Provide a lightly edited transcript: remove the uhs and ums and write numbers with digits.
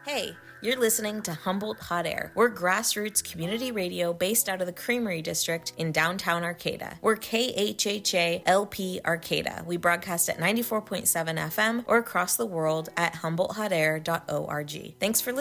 Hey, you're listening to Humboldt Hot Air. We're grassroots community radio based out of the Creamery District in downtown Arcata. We're KHHA LP Arcata. We broadcast at 94.7 FM or across the world at humboldthotair.org. Thanks for listening.